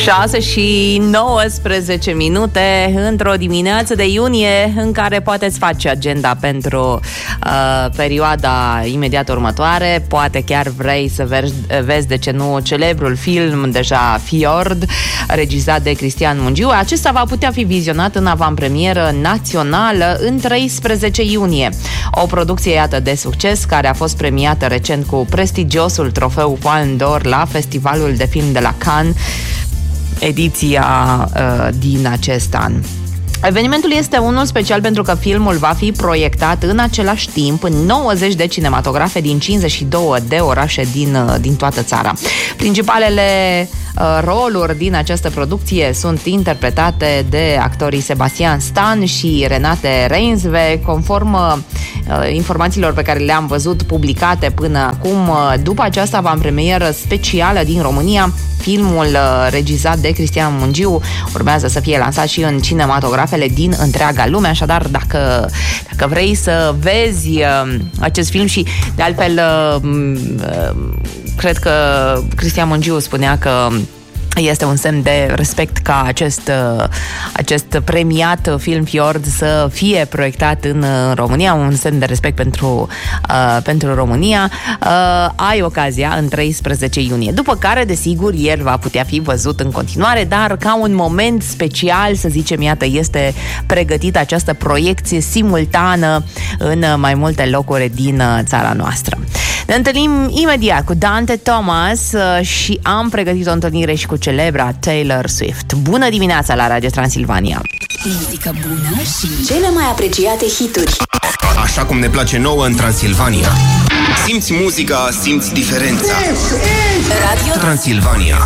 6:19 într-o dimineață de iunie în care poate-ți face agenda pentru perioada imediat următoare. Poate chiar vrei să vezi, de ce nu, celebrul film deja Fjord, regizat de Cristian Mungiu. Acesta va putea fi vizionat în avantpremieră națională în 13 iunie. O producție, iată, de succes, care a fost premiată recent cu prestigiosul trofeu Palme d'Or la Festivalul de Film de la Cannes, ediția din acest an. Evenimentul este unul special pentru că filmul va fi proiectat în același timp în 90 de cinematografe din 52 de orașe din toată țara. Principalele roluri din această producție sunt interpretate de actorii Sebastian Stan și Renate Reinsve, conform informațiilor pe care le-am văzut publicate până acum. După această avantpremieră specială din România, filmul regizat de Cristian Mungiu urmează să fie lansat și în cinematografele din întreaga lume, așadar dacă vrei să vezi acest film, și de altfel cred că Cristian Mungiu spunea că este un semn de respect ca acest premiat film Fjord să fie proiectat în România, un semn de respect pentru România. Ai ocazia în 13 iunie, după care, desigur, el va putea fi văzut în continuare, dar ca un moment special, să zicem, iată, este pregătită această proiecție simultană în mai multe locuri din țara noastră. Ne întâlnim imediat cu Dante Thomas și am pregătit o întâlnire și cu celebra Taylor Swift. Bună dimineața la Radio Transilvania! Muzică bună și cele mai apreciate hituri. Așa cum ne place nouă în Transilvania. Simți muzica, simți diferența. Radio Transilvania.